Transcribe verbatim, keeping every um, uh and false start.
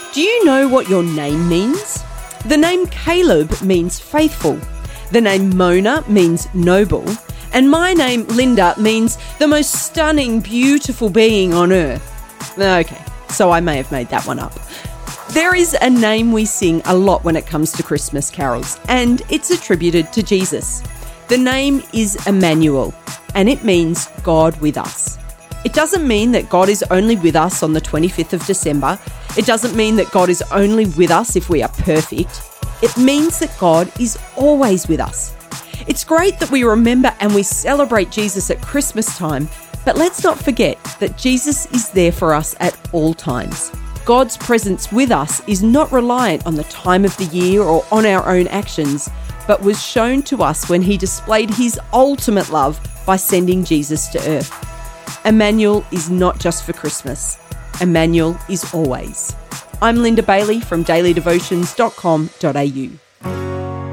Do you know what your name means? The name Caleb means faithful. The name Mona means noble. And my name, Linda, means the most stunning, beautiful being on earth. Okay, so I may have made that one up. There is a name we sing a lot when it comes to Christmas carols, and it's attributed to Jesus. The name is Emmanuel, and it means God with us. It doesn't mean that God is only with us on the twenty-fifth of December. It doesn't mean that God is only with us if we are perfect. It means that God is always with us. It's great that we remember and we celebrate Jesus at Christmas time, but let's not forget that Jesus is there for us at all times. God's presence with us is not reliant on the time of the year or on our own actions, but was shown to us when he displayed his ultimate love by sending Jesus to earth. Emmanuel is not just for Christmas. Emmanuel is always. I'm Linda Bailey from daily devotions dot com dot a u.